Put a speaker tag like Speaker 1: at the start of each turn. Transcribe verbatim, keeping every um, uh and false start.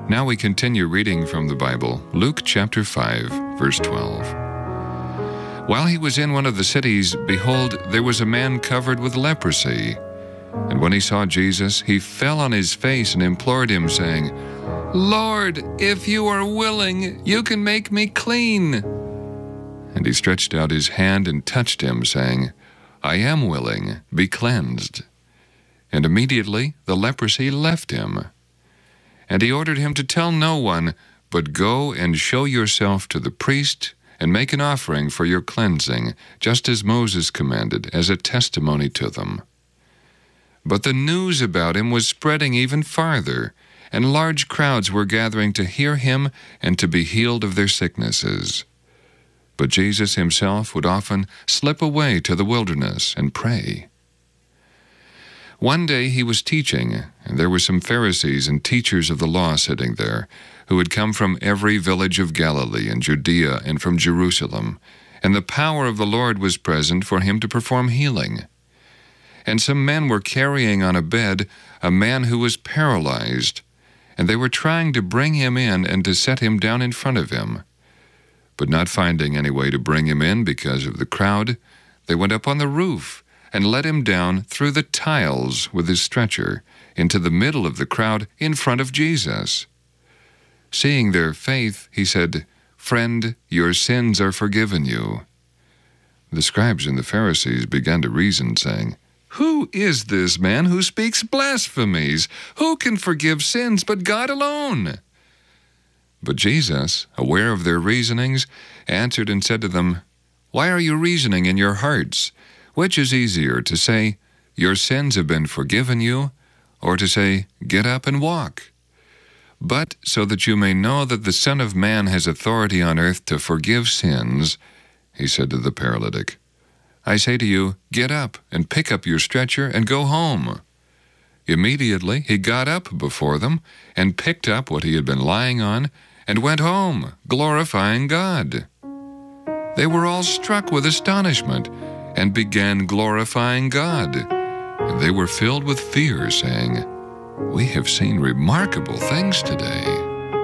Speaker 1: Now we continue reading from the Bible, Luke chapter five, verse twelve. While he was in one of the cities, behold, there was a man covered with leprosy. And when he saw Jesus, he fell on his face and implored him, saying, Lord, if you are willing, you can make me clean. And he stretched out his hand and touched him, saying, I am willing, be cleansed. And immediately the leprosy left him. And he ordered him to tell no one, but go and show yourself to the priest, and make an offering for your cleansing, just as Moses commanded, as a testimony to them. But the news about him was spreading even farther, and large crowds were gathering to hear him and to be healed of their sicknesses. But Jesus himself would often slip away to the wilderness and pray. One day he was teaching, and there were some Pharisees and teachers of the law sitting there, who had come from every village of Galilee and Judea and from Jerusalem, and the power of the Lord was present for him to perform healing. And some men were carrying on a bed a man who was paralyzed, and they were trying to bring him in and to set him down in front of him. But not finding any way to bring him in because of the crowd, they went up on the roof and let him down through the tiles with his stretcher into the middle of the crowd in front of Jesus. Seeing their faith, he said, Friend, your sins are forgiven you. The scribes and the Pharisees began to reason, saying, Who is this man who speaks blasphemies? Who can forgive sins but God alone? But Jesus, aware of their reasonings, answered and said to them, Why are you reasoning in your hearts? Which is easier, to say, Your sins have been forgiven you, or to say, Get up and walk? But so that you may know that the Son of Man has authority on earth to forgive sins, he said to the paralytic, I say to you, get up and pick up your stretcher and go home. Immediately he got up before them and picked up what he had been lying on and went home, glorifying God. They were all struck with astonishment and began glorifying God. And they were filled with fear, saying, We have seen remarkable things today.